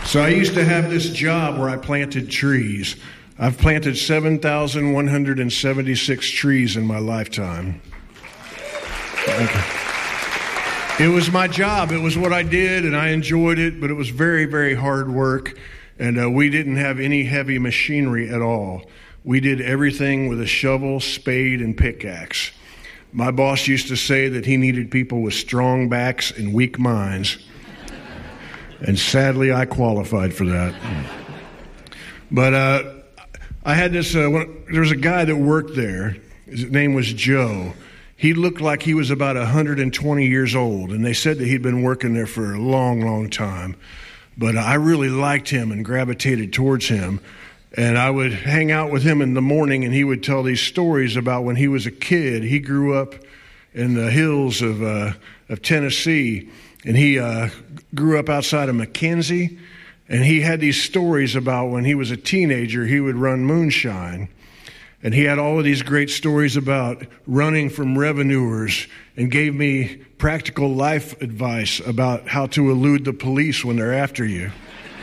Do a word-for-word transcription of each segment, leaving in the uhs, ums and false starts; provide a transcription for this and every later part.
So I used to have this job where I planted trees. I've planted seven thousand one hundred seventy-six trees in my lifetime. It was my job. It was what I did, and I enjoyed it, but it was very, very hard work, and uh, we didn't have any heavy machinery at all. We did everything with a shovel, spade, and pickaxe. My boss used to say that he needed people with strong backs and weak minds. And sadly, I qualified for that. But uh, I had this, uh, one, there was a guy that worked there. His name was Joe. He looked like he was about one hundred twenty years old, and they said that he'd been working there for a long, long time. But I really liked him and gravitated towards him. And I would hang out with him in the morning, and he would tell these stories about when he was a kid. He grew up in the hills of uh, of Tennessee, and he uh, grew up outside of McKenzie, and he had these stories about when he was a teenager, he would run moonshine. And he had all of these great stories about running from revenuers, and gave me practical life advice about how to elude the police when they're after you.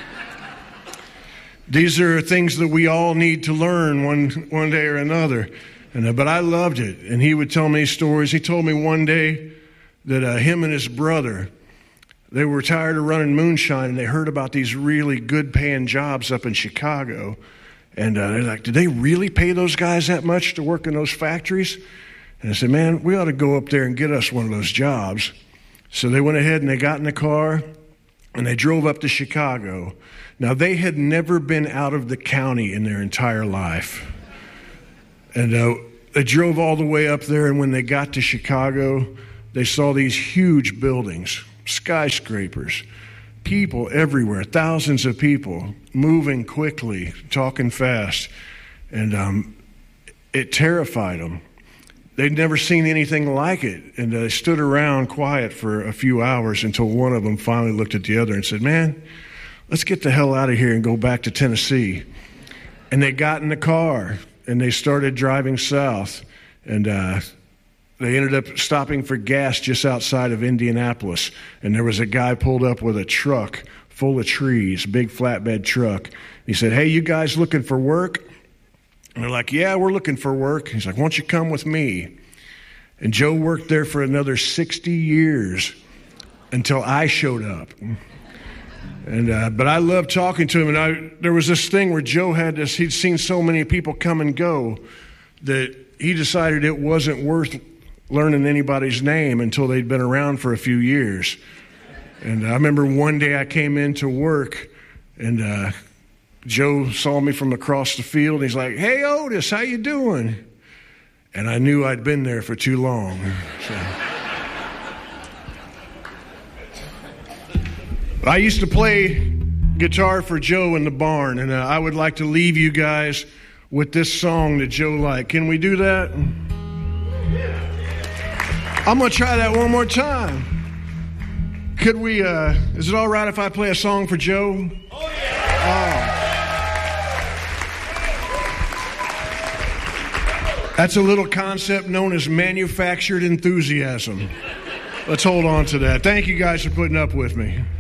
These are things that we all need to learn one one day or another. And, uh, but I loved it. And he would tell me stories. He told me one day that uh, him and his brother, they were tired of running moonshine, and they heard about these really good-paying jobs up in Chicago. And uh, they're like, did they really pay those guys that much to work in those factories? And I said, man, we ought to go up there and get us one of those jobs. So they went ahead and they got in the car, and they drove up to Chicago. Now, they had never been out of the county in their entire life. And uh, they drove all the way up there, and when they got to Chicago, they saw these huge buildings, skyscrapers, people everywhere, thousands of people moving quickly, talking fast. And um, it terrified them. They'd never seen anything like it. And they stood around quiet for a few hours until one of them finally looked at the other and said, man, let's get the hell out of here and go back to Tennessee. And they got in the car, and they started driving south. And uh, they ended up stopping for gas just outside of Indianapolis. And there was a guy pulled up with a truck full of trees, big flatbed truck. He said, hey, you guys looking for work? And they're like, yeah, we're looking for work. He's like, won't you come with me? And Joe worked there for another sixty years until I showed up. And uh, but I loved talking to him. And I, there was this thing where Joe had this, he'd seen so many people come and go that he decided it wasn't worth learning anybody's name until they'd been around for a few years. And I remember one day I came into work, and uh, Joe saw me from across the field. He's like, hey, Otis, how you doing? And I knew I'd been there for too long. So. I used to play guitar for Joe in the barn, and uh, I would like to leave you guys with this song that Joe liked. Can we do that? I'm going to try that one more time. Could we, uh, is it all right if I play a song for Joe? Oh, yeah. Oh. That's a little concept known as manufactured enthusiasm. Let's hold on to that. Thank you guys for putting up with me.